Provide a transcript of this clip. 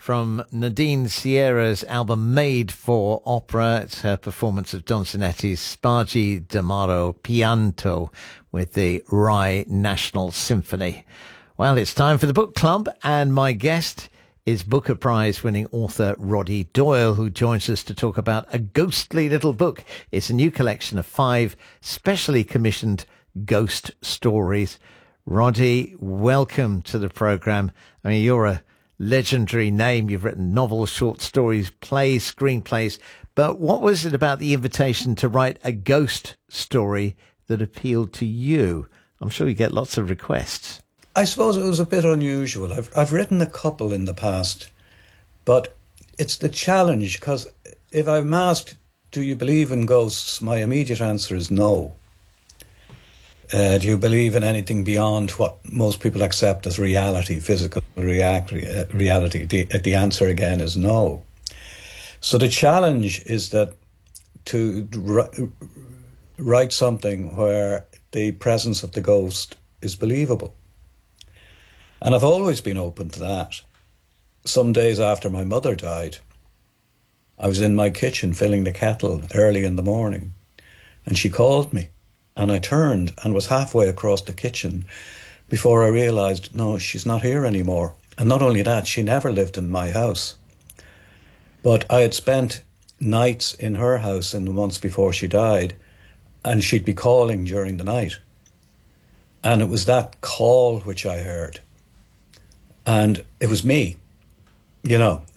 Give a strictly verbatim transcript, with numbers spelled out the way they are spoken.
from Nadine Sierra's album Made for Opera. It's her performance of Don Zanetti's Spargi d'Amaro Pianto with the Rai National Symphony. Well, it's time for the book club, and my guest is Booker Prize winning author Roddy Doyle, who joins us to talk about A Ghostly Little Book. It's a new collection of five specially commissioned ghost stories. Roddy, welcome to the programme. I mean, you're a legendary name. You've written novels, short stories, plays, screenplays. But what was it about the invitation to write a ghost story that appealed to you? I'm sure you get lots of requests. I suppose it was a bit unusual. I've I've written a couple in the past, but it's the challenge, because if I'm asked, do you believe in ghosts, my immediate answer is no. Uh, do you believe in anything beyond what most people accept as reality, physical react, uh, reality? The, the answer again is no. So the challenge is that to r- write something where the presence of the ghost is believable. And I've always been open to that. Some days after my mother died, I was in my kitchen filling the kettle early in the morning, and she called me, and I turned and was halfway across the kitchen before I realised, no, she's not here anymore. And not only that, she never lived in my house. But I had spent nights in her house in the months before she died, and she'd be calling during the night. And it was that call which I heard. And it was me, you know,